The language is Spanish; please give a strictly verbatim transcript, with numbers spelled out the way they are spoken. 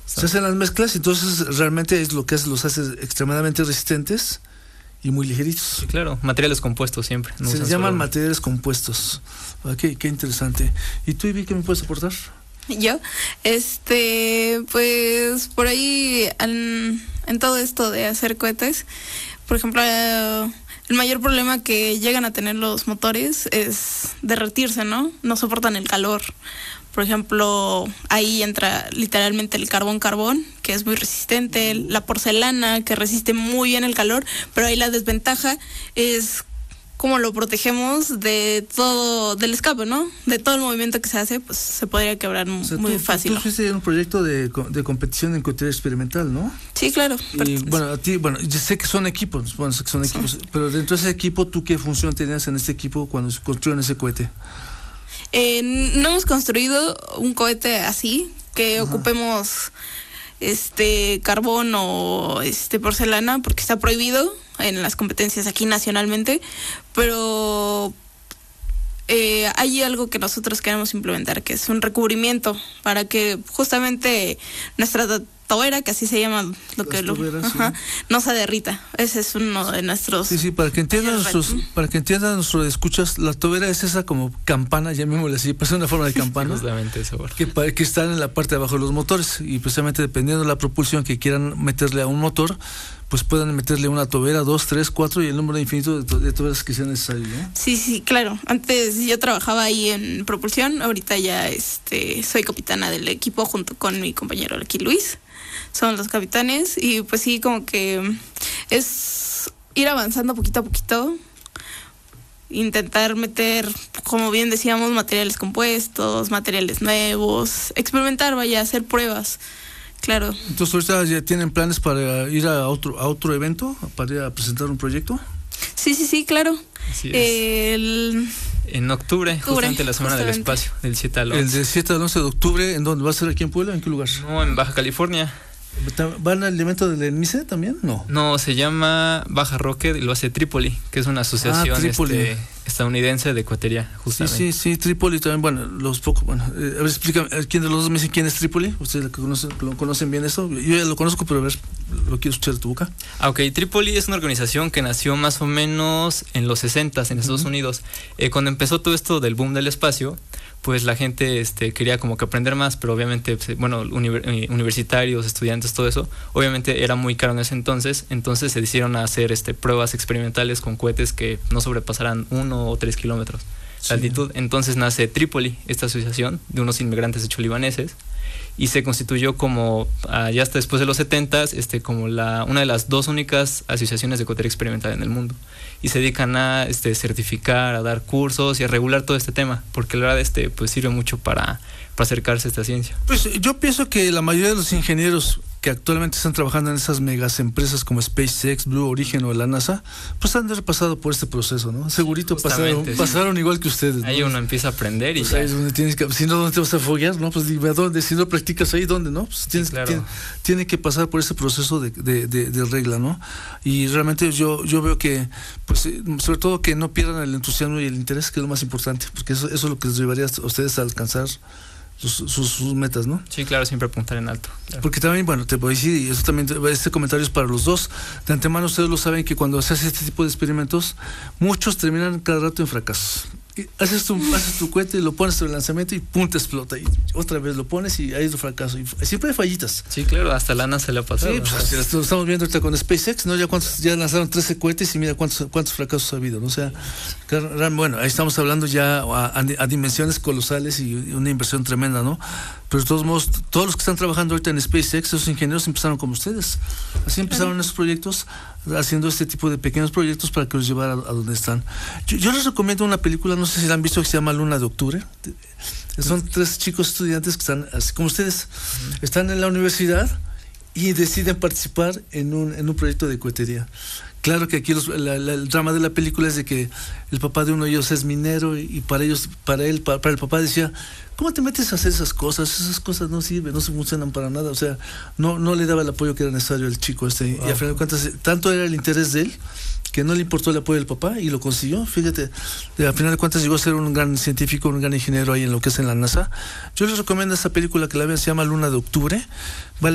Se hacen las mezclas y entonces realmente es lo que hace, los hace extremadamente resistentes y muy ligeritos. Sí, claro, materiales compuestos siempre. No se les llaman solo... materiales compuestos. Okay, qué interesante. ¿Y tú, Ivy, qué me puedes aportar? Yo, este, pues por ahí en, en todo esto de hacer cohetes, por ejemplo, eh, el mayor problema que llegan a tener los motores es derretirse, ¿no? No soportan el calor. Por ejemplo, ahí entra literalmente el carbón-carbón, que es muy resistente, la porcelana, que resiste muy bien el calor, pero ahí la desventaja es cómo lo protegemos de todo, del escape, ¿no? De todo el movimiento que se hace, pues se podría quebrar o sea, muy tú, fácil. Tú fuiste en un proyecto de, de competición en cohetería experimental, ¿no? Sí, claro. Y bueno, a ti, bueno, yo sé que son equipos, bueno, sé que son equipos, sí. Pero dentro de ese equipo, ¿tú qué función tenías en este equipo cuando se construyeron ese cohete? Eh, no hemos construido un cohete así, que Ajá. ocupemos este carbón o este porcelana, porque está prohibido en las competencias aquí nacionalmente, pero eh, hay algo que nosotros queremos implementar, que es un recubrimiento para que justamente nuestra tobera, que así se llama lo Las que lo toberas, ajá, sí. no se derrita. Ese es uno de nuestros sí sí para que entiendan nuestros para que entiendan nuestros escuchas, la tobera es esa como campana, llamémosle así, pues es una forma de campana justamente eso, que que están en la parte de abajo de los motores, y precisamente dependiendo de la propulsión que quieran meterle a un motor, pues puedan meterle una tobera, dos, tres, cuatro y el número infinito de, to- de toberas que sea necesario, ¿no? Sí, sí, claro. Antes yo trabajaba ahí en propulsión, ahorita ya este soy capitana del equipo junto con mi compañero aquí Luis. Son los capitanes y pues sí, como que es ir avanzando poquito a poquito, intentar meter, como bien decíamos, materiales compuestos, materiales nuevos, experimentar, vaya, hacer pruebas. Claro. Entonces, ¿ahorita ya tienen planes para ir a otro a otro evento, para ir a presentar un proyecto? Sí, sí, sí, claro. Así es. El... En octubre, octubre, justamente la Semana justamente. del Espacio, del siete al once. El del siete al once de octubre, ¿en dónde va a ser? ¿Aquí en Puebla? ¿En qué lugar? No, en Baja California. ¿Van al evento del ENMICE también? No. No, se llama Baja Rocket y lo hace Trípoli, que es una asociación ah, este, estadounidense de cohetería, justamente. Sí, sí, sí, Trípoli también, bueno, los pocos, bueno, eh, a ver, explícame, ¿quién de los dos me dice quién es Trípoli? ¿Ustedes lo conocen, lo conocen bien eso? Yo ya lo conozco, pero a ver, lo quiero escuchar de tu boca. Ah, ok, Trípoli es una organización que nació más o menos en los sesentas en Estados uh-huh. Unidos. Eh, cuando empezó todo esto del boom del espacio, pues la gente este, quería como que aprender más, pero obviamente, bueno, univer- universitarios, estudiantes, todo eso, obviamente era muy caro en ese entonces, entonces se decidieron a hacer este, pruebas experimentales con cohetes que no sobrepasaran uno o tres kilómetros de sí. altitud. Entonces nace Trípoli, esta asociación de unos inmigrantes hecho libaneses, y se constituyó como, uh, ya hasta después de los setentas, este, como la, una de las dos únicas asociaciones de cohetería experimental en el mundo. Y se dedican a este, certificar, a dar cursos y a regular todo este tema, porque la verdad este, pues, sirve mucho para, para acercarse a esta ciencia. Pues yo pienso que la mayoría de los ingenieros que actualmente están trabajando en esas megas empresas como SpaceX, Blue Origin o la NASA, pues han de haber pasado por este proceso, ¿no? Segurito pasaron, sí. pasaron igual que ustedes, ¿no? Ahí uno empieza a aprender y pues ya. Ahí es donde tienes que, si no, ¿dónde te vas a foguear? ¿No? Pues dime, ¿a dónde? Si no practicas ahí, ¿dónde? ¿No? Pues tienes, sí, claro. tiene, tiene que pasar por ese proceso de, de, de, de regla, ¿no? Y realmente yo, yo veo que, pues, sobre todo que no pierdan el entusiasmo y el interés, que es lo más importante, porque eso, eso es lo que les llevaría a ustedes a alcanzar Sus, sus, sus metas, ¿no? Sí, claro, siempre apuntar en alto. Claro. Porque también, bueno, te voy a decir, y eso también, este comentario es para los dos. De antemano ustedes lo saben que cuando se hace este tipo de experimentos, muchos terminan cada rato en fracasos. Y haces tu, haces tu cohete, lo pones en el lanzamiento y pum, te explota. Y otra vez lo pones y ahí es un fracaso. Y siempre hay fallitas. Sí, claro, hasta la NASA le ha pasado. Sí, pues ¿no? Lo estamos viendo ahorita con SpaceX, ¿no? Ya cuántos, ya lanzaron trece cohetes y mira cuántos, cuántos fracasos ha habido, ¿no? O sea, bueno, ahí estamos hablando ya a, a, a dimensiones colosales y una inversión tremenda, ¿no? Pero de todos modos, todos los que están trabajando ahorita en SpaceX, esos ingenieros empezaron como ustedes. Así empezaron claro. esos proyectos, haciendo este tipo de pequeños proyectos para que los llevara a, a donde están. Yo, yo les recomiendo una película, no sé si la han visto, que se llama Luna de Octubre. Son tres chicos estudiantes que están, así como ustedes, están en la universidad y deciden participar en un, en un proyecto de cohetería. Claro que aquí los, la, la, el drama de la película es de que el papá de uno de ellos es minero y, y para ellos, para él, para, para el papá decía, ¿cómo te metes a hacer esas cosas? Esas cosas no sirven, no se funcionan para nada. O sea, no, no le daba el apoyo que era necesario al chico este. Wow. Y a final de cuentas, tanto era el interés de él que no le importó el apoyo del papá y lo consiguió. Fíjate, a final de cuentas llegó a ser un gran científico, un gran ingeniero ahí en lo que es en la NASA. Yo les recomiendo esta película que la vean, se llama Luna de Octubre. Vale